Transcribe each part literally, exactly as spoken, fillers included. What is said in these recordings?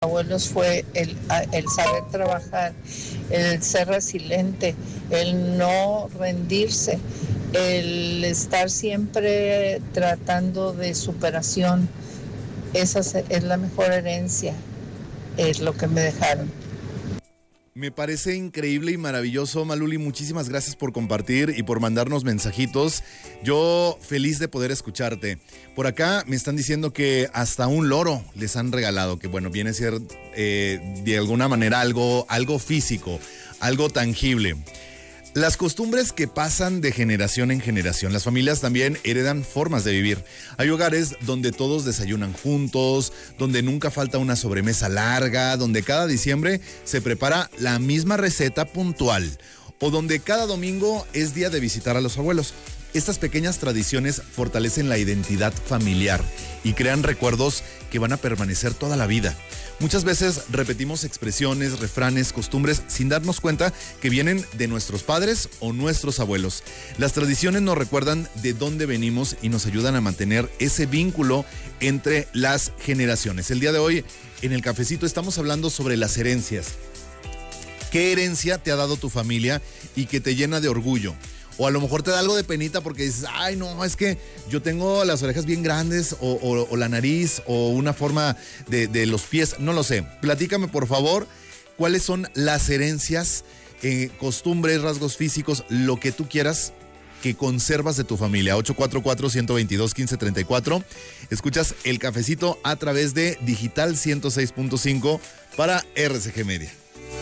abuelos fue el, el saber trabajar, el ser resiliente, el no rendirse, el estar siempre tratando de superación. Esa es la mejor herencia, es lo que me dejaron. Me parece increíble y maravilloso, Maluli. Muchísimas gracias por compartir y por mandarnos mensajitos. Yo feliz de poder escucharte. Por acá me están diciendo que hasta un loro les han regalado, que bueno, viene a ser eh, de alguna manera algo, algo físico, algo tangible. Las costumbres que pasan de generación en generación. Las familias también heredan formas de vivir. Hay hogares donde todos desayunan juntos, donde nunca falta una sobremesa larga, donde cada diciembre se prepara la misma receta puntual, o donde cada domingo es día de visitar a los abuelos. Estas pequeñas tradiciones fortalecen la identidad familiar y crean recuerdos que van a permanecer toda la vida. Muchas veces repetimos expresiones, refranes, costumbres sin darnos cuenta que vienen de nuestros padres o nuestros abuelos. Las tradiciones nos recuerdan de dónde venimos y nos ayudan a mantener ese vínculo entre las generaciones. El día de hoy, en el cafecito, estamos hablando sobre las herencias. ¿Qué herencia te ha dado tu familia y que te llena de orgullo? O a lo mejor te da algo de penita porque dices, ay no, es que yo tengo las orejas bien grandes o, o, o la nariz o una forma de, de los pies, no lo sé. Platícame por favor, ¿cuáles son las herencias, eh, costumbres, rasgos físicos, lo que tú quieras que conservas de tu familia? ocho cuatro cuatro, uno dos dos, uno cinco tres cuatro. Escuchas El Cafecito a través de Digital ciento seis punto cinco para R C G Media.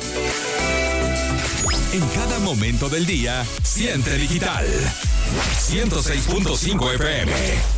En cada momento del día, siente Digital ciento seis punto cinco F M.